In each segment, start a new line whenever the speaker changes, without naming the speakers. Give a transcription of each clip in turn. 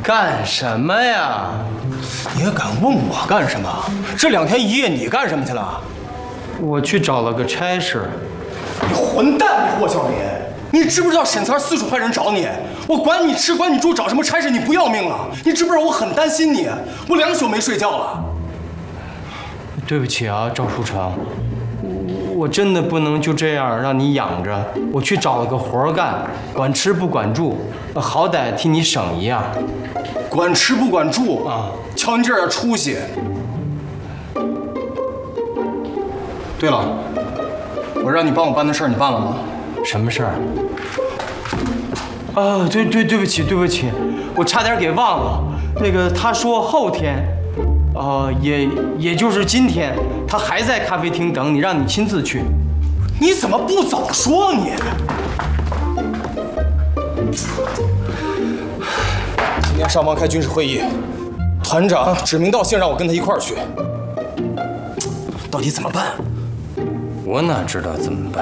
干什么呀？
你也敢问我干什么？这2天1夜你干什么去了？
我去找了个差事。
你混蛋！你霍小林，你知不知道沈三四处派人找你？我管你吃管你住，找什么差事？你不要命了？你知不知道我很担心你？我2宿没睡觉了。
对不起啊，赵书成，我真的不能就这样让你养着。我去找了个活干，管吃不管住，好歹替你省一样。
管吃不管住
啊！
瞧你这点出息。对了，我让你帮我办的事儿，你办了吗？
什么事儿？啊，对不起，我差点给忘了。那个他说后天，也就是今天，他还在咖啡厅等你，让你亲自去。
你怎么不早说你？今天上方开军事会议，团长指名道姓让我跟他一块儿去，到底怎么办？
我哪知道怎么办？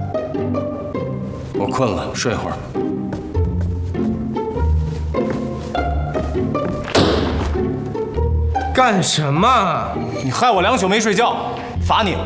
我困了，睡会儿。干什么？
你害我2宿没睡觉，罚你。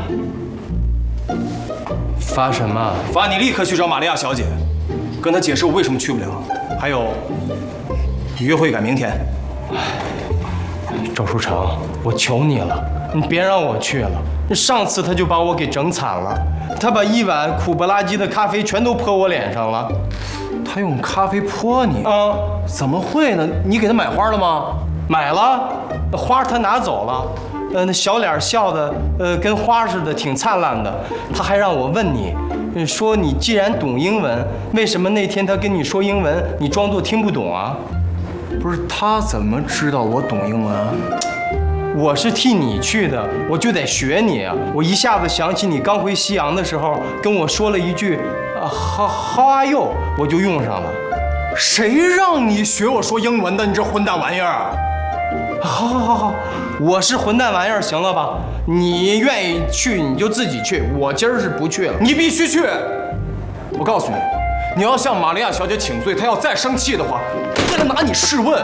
罚什么？
罚你立刻去找玛利亚小姐，跟她解释我为什么去不了。还有，你约会改明天。
赵书成，我求你了，你别让我去了。上次他就把我给整惨了，他把1碗苦不拉几的咖啡全都泼我脸上了。
他用咖啡泼你？
啊，
怎么会呢？你给他买花了吗？
买了，花他拿走了。那小脸笑的，跟花似的，挺灿烂的。他还让我问你，说你既然懂英文，为什么那天他跟你说英文，你装作听不懂啊？
不是，他怎么知道我懂英文啊？
我是替你去的，我就得学你啊！我一下子想起你刚回西洋的时候跟我说了一句，How are you？ 我就用上了。
谁让你学我说英文的？你这混蛋玩意儿！
好，我是混蛋玩意儿，行了吧？你愿意去你就自己去，我今儿是不去了。
你必须去！我告诉你，你要向玛利亚小姐请罪，她要再生气的话，她拿你试问。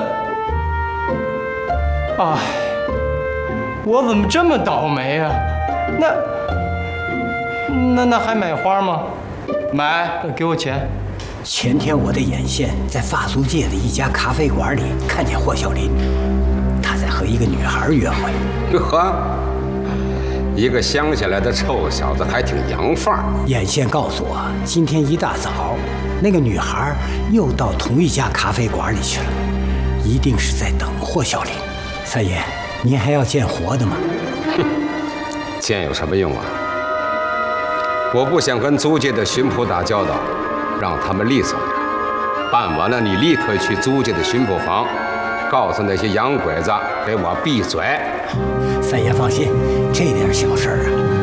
哎，我怎么这么倒霉啊？那还买花吗？
买，
给我钱。
前天我的眼线在法租界的一家咖啡馆里看见霍小林，他在和一个女孩约会。
呵，一个乡下来的臭小子还挺洋范儿。
眼线告诉我，今天一大早，那个女孩又到同一家咖啡馆里去了，一定是在等霍小林。三爷，您还要见活的吗？
哼，见有什么用啊？我不想跟租界的巡捕打交道，让他们利索点。办完了，你立刻去租界的巡捕房，告诉那些洋鬼子给我闭嘴。
三爷放心，这点小事啊，